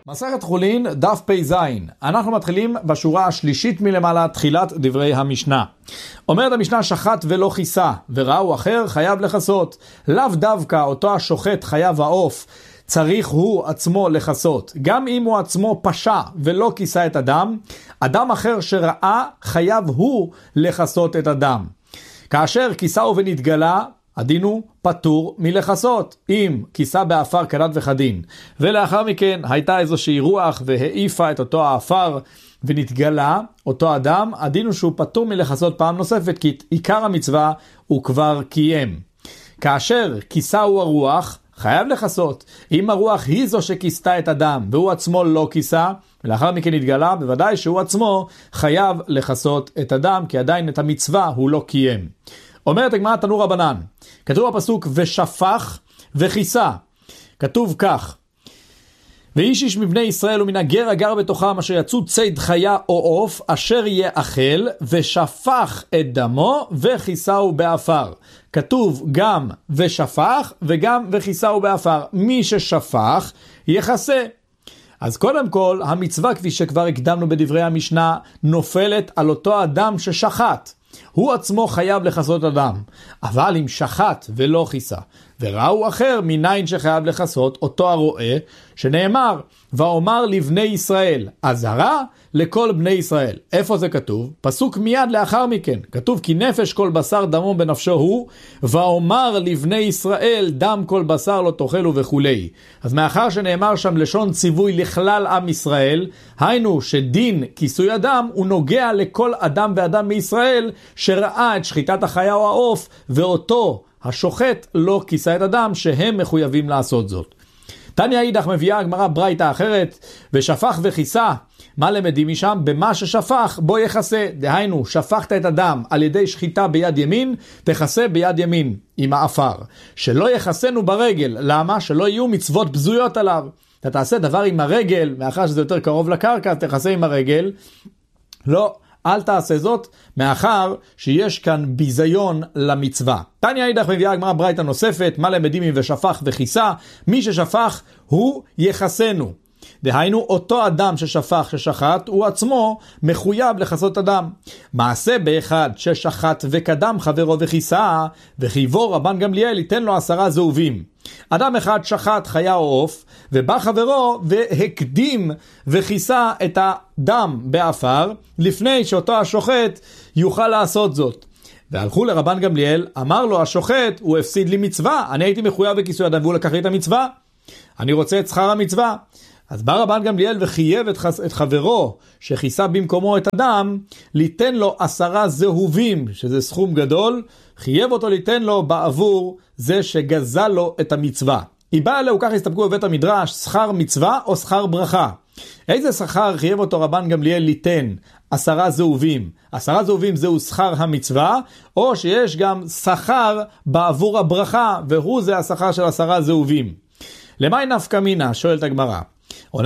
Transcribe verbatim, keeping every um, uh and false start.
מסכת חולין, דף פ"ז. אנחנו מתחילים בשורה השלישית מלמעלה, תחילת דברי המשנה. אומרת המשנה, שחט ולא כיסה, וראו אחר חייב לכסות. לאו דווקא אותו השוחט חייב העוף, צריך הוא עצמו לכסות. גם אם הוא עצמו פשע ולא כיסה את הדם, אדם אחר שראה חייב הוא לכסות את הדם. כאשר כיסהו ונתגלה, הדין הוא פטור מלכסות, אם כיסה באפר כדת וכדין, ולאחר מכן הייתה איזושהי רוח והעיפה את אותו האפר ונתגלה אותו אדם, הדין הוא שהוא פטור מלכסות פעם נוספת, כי עיקר המצווה הוא כבר קיים. כאשר כיסהו הרוח, חייב לכסות. אם הרוח היא זו שכיסתה את הדם והוא עצמו לא כיסה, ולאחר מכן התגלה, בוודאי שהוא עצמו חייב לכסות את הדם, כי עדיין את המצווה הוא לא קיים. אומרת הגמרא תנו רבנן, כתוב בפסוק ושפך וכיסה, כתוב כך, ואיש איש מבני ישראל ומן הגר הגר בתוכם אשר יצאו ציד חיה או עוף אשר יאכל ושפך את דמו וכיסהו באפר. כתוב גם ושפך וגם וכיסהו באפר. מי ששפך יכסה. אז קודם כל המצווה כפי שכבר הקדמנו בדברי המשנה נופלת על אותו אדם ששחט. הוא עצמו חייב לכסות אדם, אבל אם שחט ולא כיסה, וראו אחר מניין שחייב לכסות, אותו הרואה, שנאמר, ואומר לבני ישראל, אזהרה לכל בני ישראל. איפה זה כתוב? פסוק מיד לאחר מכן, כתוב, כי נפש כל בשר דמו בנפשו הוא, ואומר לבני ישראל, דם כל בשר לא תאכלו וכולי. אז מאחר שנאמר שם לשון ציווי לכלל עם ישראל, היינו שדין כיסוי אדם, הוא נוגע לכל אדם ואדם מישראל, שראה את שחיטת החיה או העוף, ואותו השוחט לא כיסה את הדם, שהם מחויבים לעשות זאת. תניא אידך מביאה הגמרא ברייתא אחרת, ושפך וכיסה, מה למדים משם? במה ששפך בו יכסה. דהיינו, שפכת את הדם על ידי שחיטה ביד ימין, תכסה ביד ימין עם האפר. שלא יכסנו ברגל. למה? שלא יהיו מצוות בזויות עליו. אתה תעשה דבר עם הרגל, מאחר שזה יותר קרוב לקרקע, תכסה עם הרגל. לא, אל תעשה זאת, מאחר שיש כאן ביזיון למצווה. תניא אידך מביאה הגמרא ברייתא נוספת, מה למדים ושפך וכיסה, מי ששפך הוא יכסנו. דהיינו, אותו אדם ששפך ששחט, הוא עצמו מחויב לכסות אדם. מעשה באחד ששחט וקדם חברו וכיסה, וחייבו רבן גמליאל ייתן לו עשרה זהובים. אדם אחד שחט חיה או עוף, ובא חברו והקדים וכיסה את הדם באפר, לפני שאותו השוחט יוכל לעשות זאת. והלכו לרבן גמליאל, אמר לו השוחט, הוא הפסיד לי מצווה, אני הייתי מחויב בכיסוי אדם והוא לקח לי את המצווה, אני רוצה את שכר המצווה. אז בא רבן גמליאל וחייב את, חס... את חברו שכיסה במקומו את הדם, ליתן לו עשרה זהובים, שזה סכום גדול, חייב אותו ליתן לו בעבור זה שגזל לו את המצווה. היא באה אליהו, כך הסתפקו בבית המדרש, שכר מצווה או שכר ברכה. איזה שכר חייב אותו רבן גמליאל ליתן? עשרה זהובים. עשרה זהובים זהו שכר המצווה, או שיש גם שכר בעבור הברכה, והוא זה השכר של עשרה זהובים. למי נפקא מינה? שואלת הגמרא.